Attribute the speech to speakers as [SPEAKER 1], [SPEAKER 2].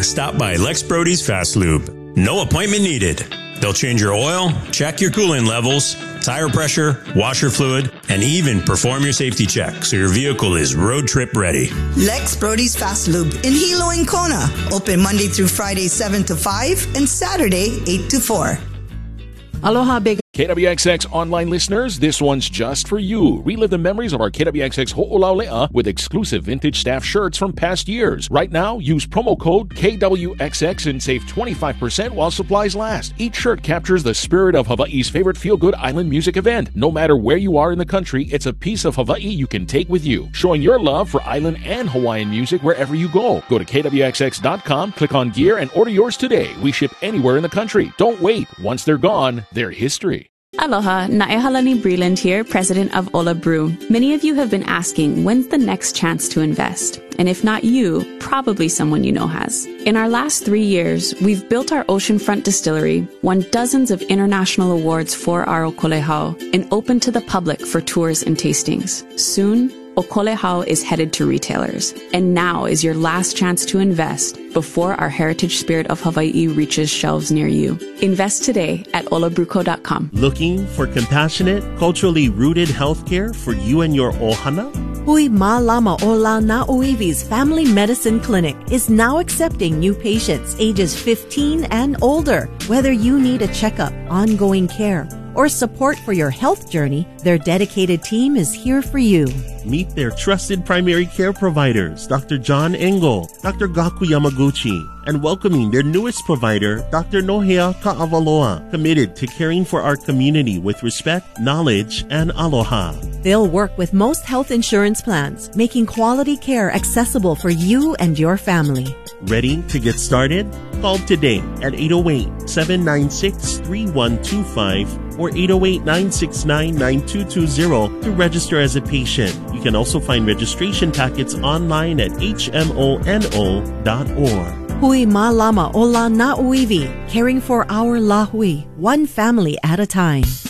[SPEAKER 1] stop by Lex Brody's Fast Lube. No appointment needed. They'll change your oil, check your coolant levels, tire pressure, washer fluid, and even perform your safety check so your vehicle is road trip ready.
[SPEAKER 2] Lex Brody's Fast Lube in Hilo and Kona. Open Monday through Friday 7 to 5 and Saturday 8 to 4.
[SPEAKER 3] Aloha, big
[SPEAKER 4] KWXX online listeners, this one's just for you. Relive the memories of our KWXX Ho'olaulea with exclusive vintage staff shirts from past years. Right now, use promo code KWXX and save 25% while supplies last. Each shirt captures the spirit of Hawaii's favorite feel-good island music event. No matter where you are in the country, it's a piece of Hawaii you can take with you, showing your love for island and Hawaiian music wherever you go. Go to KWXX.com, click on gear, and order yours today. We ship anywhere in the country. Don't wait. Once they're gone, they're history.
[SPEAKER 5] Aloha, Naehalani Breland here, president of Ola Brew. Many of you have been asking, when's the next chance to invest? And if not you, probably someone you know has. In our last 3 years, we've built our oceanfront distillery, won dozens of international awards for our Okolehau, and opened to the public for tours and tastings. Soon, Okolehau is headed to retailers. And now is your last chance to invest before our heritage spirit of Hawaii reaches shelves near you. Invest today at olabruco.com.
[SPEAKER 6] Looking for compassionate, culturally rooted healthcare for you and your ohana?
[SPEAKER 7] Hui Malama Ola Na'uivi's Family Medicine Clinic is now accepting new patients ages 15 and older. Whether you need a checkup, ongoing care, or support for your health journey, their dedicated team is here for you.
[SPEAKER 6] Meet their trusted primary care providers, Dr. John Engel, Dr. Gaku Yamaguchi, and welcoming their newest provider, Dr. Nohea Ka'avaloa, committed to caring for our community with respect, knowledge, and aloha.
[SPEAKER 7] They'll work with most health insurance plans, making quality care accessible for you and your family.
[SPEAKER 6] Ready to get started? Call today at 808-796-3125 or 808-969-9220 to register as a patient. You can also find registration packets online at hmono.org.
[SPEAKER 7] Hui Malama Ola Na'uivi, caring for our lahui, one family at a time.